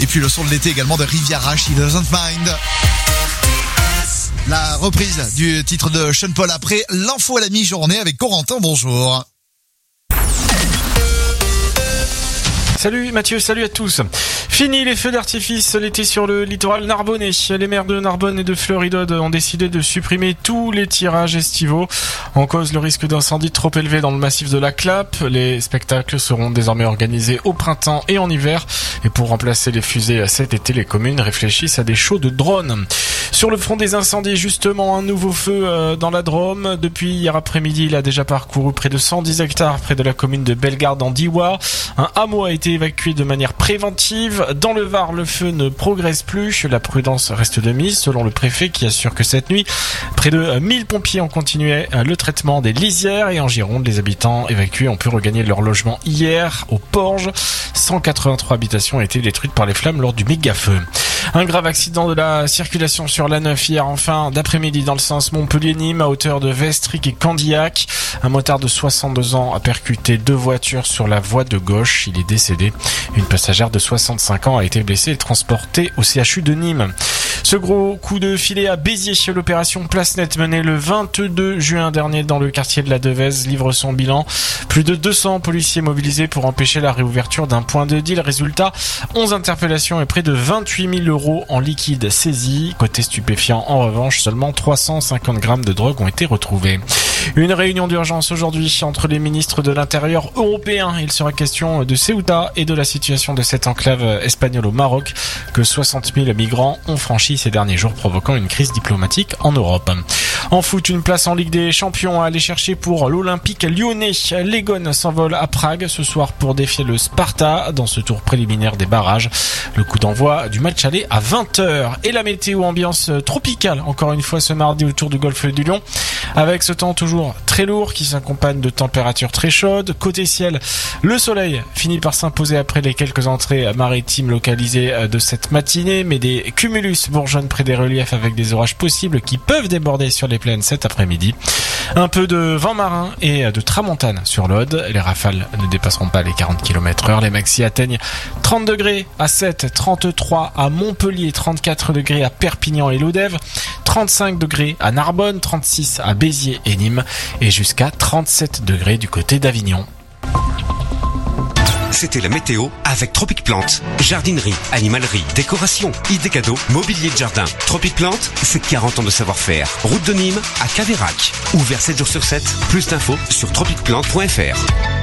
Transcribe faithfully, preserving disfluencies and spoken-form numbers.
puis le son de l'été également de Riviera, She Doesn't Mind. La reprise du titre de Sean Paul après l'info à la mi-journée avec Corentin, bonjour. Salut Mathieu, salut à tous. Fini les feux d'artifice l'été sur le littoral narbonnais. Les maires de Narbonne et de Floridode ont décidé de supprimer tous les tirages estivaux. En cause, le risque d'incendie trop élevé dans le massif de la Clappe. Les spectacles seront désormais organisés au printemps et en hiver. Et pour remplacer les fusées cet été, les communes réfléchissent à des shows de drones. Sur le front des incendies, justement, un nouveau feu dans la Drôme. Depuis hier après-midi, il a déjà parcouru près de cent dix hectares près de la commune de Bellegarde en Diois. Un hameau a été évacué de manière préventive. Dans le Var, le feu ne progresse plus. La prudence reste de mise, selon le préfet qui assure que cette nuit, près de mille pompiers ont continué le traitement des lisières. Et en Gironde, les habitants évacués ont pu regagner leur logement hier au Porge. cent quatre-vingt-trois habitations ont été détruites par les flammes lors du méga-feu. Un grave accident de la circulation sur l'A neuf hier en fin d'après-midi dans le sens Montpellier-Nîmes à hauteur de Vestric et Candiac. Un motard de soixante-deux ans a percuté deux voitures sur la voie de gauche. Il est décédé. Une passagère de soixante-cinq ans a été blessée et transportée au C H U de Nîmes. Ce gros coup de filet à Béziers, l'opération Place Nette menée le vingt-deux juin dernier dans le quartier de la Devèze livre son bilan. Plus de deux cents policiers mobilisés pour empêcher la réouverture d'un point de deal. Résultat, onze interpellations et près de vingt-huit mille euros en liquide saisis. Côté stupéfiant, en revanche, seulement trois cent cinquante grammes de drogue ont été retrouvés. Une réunion d'urgence aujourd'hui entre les ministres de l'Intérieur européens. Il sera question de Ceuta et de la situation de cette enclave espagnole au Maroc que soixante mille migrants ont franchi ces derniers jours, provoquant une crise diplomatique en Europe. En foot, une place en Ligue des Champions à aller chercher pour l'Olympique lyonnais. Les Gones s'envolent à Prague ce soir pour défier le Sparta dans ce tour préliminaire des barrages. Le coup d'envoi du match aller à vingt heures. Et la météo, ambiance tropicale encore une fois ce mardi autour du golfe du Lion, avec ce temps toujours très lourd qui s'accompagne de températures très chaudes. Côté ciel, le soleil finit par s'imposer après les quelques entrées maritimes localisées de cette matinée, mais des cumulus bourgeonnent près des reliefs avec des orages possibles qui peuvent déborder sur les plaines cet après-midi. Un peu de vent marin et de tramontane sur l'Aude. Les rafales ne dépasseront pas les quarante kilomètres heure. Les maxi atteignent trente degrés à Sète, trente-trois à Montpellier, trente-quatre degrés à Perpignan et Lodève, trente-cinq degrés à Narbonne, trente-six à Béziers et Nîmes et jusqu'à trente-sept degrés du côté d'Avignon. C'était la météo avec Tropic Plante. Jardinerie, animalerie, décoration, idées cadeaux, mobilier de jardin. Tropic Plante, c'est quarante ans de savoir-faire. Route de Nîmes à Caveyrac. Ouvert sept jours sur sept. Plus d'infos sur tropic plante point f r.